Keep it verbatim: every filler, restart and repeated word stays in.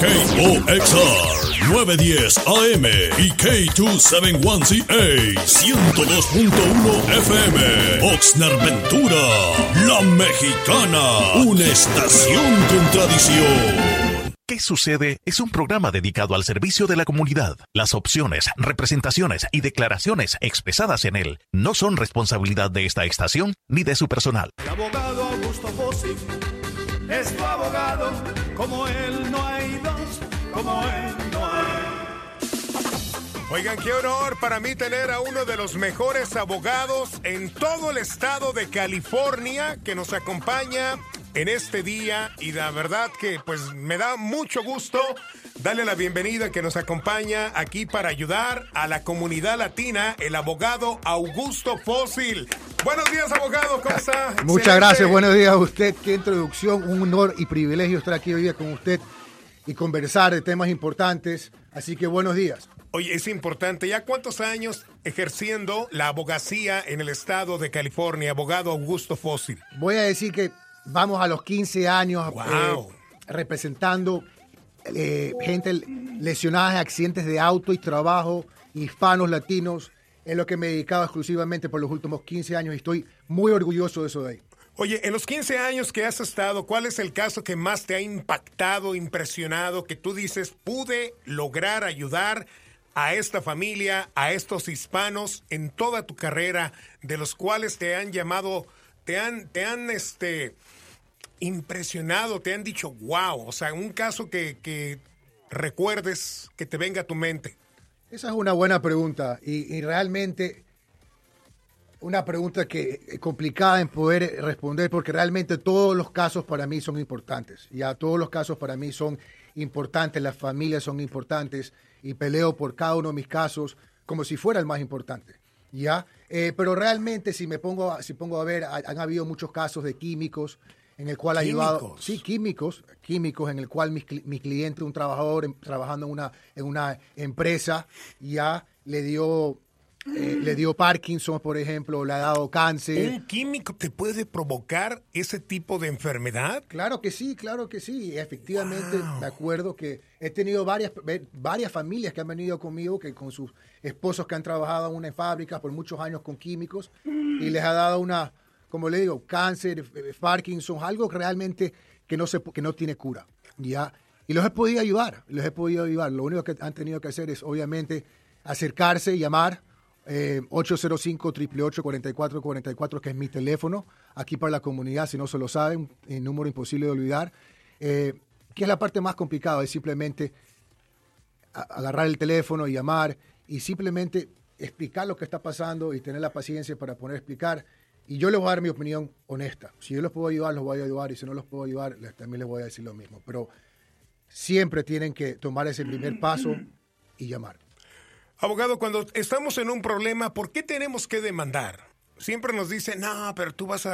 K O X R nueve diez A M y K doscientos setenta y uno C A ciento dos punto uno F M. Oxnard Ventura, La Mexicana, una estación con tradición. ¿Qué sucede? Es un programa dedicado al servicio de la comunidad. Las opciones, representaciones y declaraciones expresadas en él no son responsabilidad de esta estación ni de su personal. El abogado Augusto Fossi es tu abogado, como él no hay dos, como él no hay. Oigan, qué honor para mí tener a uno de los mejores abogados en todo el estado de California que nos acompaña en este día, y la verdad que pues me da mucho gusto darle la bienvenida, que nos acompaña aquí para ayudar a la comunidad latina, el abogado Augusto Fossi. Buenos días, abogado, ¿cómo está? Muchas Excelente. gracias, buenos días a usted. Qué introducción, un honor y privilegio estar aquí hoy día con usted y conversar de temas importantes, así que buenos días. Oye, es importante, ¿ya cuántos años ejerciendo la abogacía en el estado de California, abogado Augusto Fossi? Voy a decir que vamos a los quince años. Wow. eh, representando eh, gente lesionada en accidentes de auto y trabajo, hispanos, latinos. Es lo que me he dedicado exclusivamente por los últimos quince años y estoy muy orgulloso de eso de ahí. Oye, en los quince años que has estado, ¿cuál es el caso que más te ha impactado, impresionado, que tú dices, pude lograr ayudar a esta familia, a estos hispanos en toda tu carrera, de los cuales te han llamado, te han, te han este, impresionado, te han dicho, wow, o sea, un caso que, que recuerdes, que te venga a tu mente? Esa es una buena pregunta y, y realmente una pregunta que es complicada en poder responder, porque realmente todos los casos para mí son importantes. Ya todos los casos para mí son importantes, las familias son importantes y peleo por cada uno de mis casos como si fuera el más importante. Ya, eh, pero realmente si me pongo, a, si pongo a ver, ha, han habido muchos casos de químicos en el cual ha ayudado, sí, químicos, químicos en el cual mi, mi cliente, un trabajador en, trabajando en una, en una empresa, ya le dio, eh, le dio Parkinson, por ejemplo, le ha dado cáncer. ¿Un químico te puede provocar ese tipo de enfermedad? Claro que sí, claro que sí. Efectivamente, Wow. me acuerdo que he tenido varias, varias familias que han venido conmigo, que con sus esposos que han trabajado en una fábrica por muchos años con químicos y les ha dado una, como le digo, cáncer, Parkinson, algo realmente que no se, que no tiene cura, ¿ya? Y los he podido ayudar, los he podido ayudar. Lo único que han tenido que hacer es, obviamente, acercarse y llamar eh, ocho cero cinco, ocho ocho ocho, cuatro cuatro cuatro cuatro, que es mi teléfono, aquí para la comunidad, si no se lo saben, el número imposible de olvidar. Eh, que es la parte más complicada, es simplemente a, agarrar el teléfono y llamar y simplemente explicar lo que está pasando y tener la paciencia para poder explicar. Y yo les voy a dar mi opinión honesta. Si yo los puedo ayudar, los voy a ayudar. Y si no los puedo ayudar, les, también les voy a decir lo mismo. Pero siempre tienen que tomar ese primer paso y llamar. Abogado, cuando estamos en un problema, ¿por qué tenemos que demandar? Siempre nos dicen, no, pero tú vas a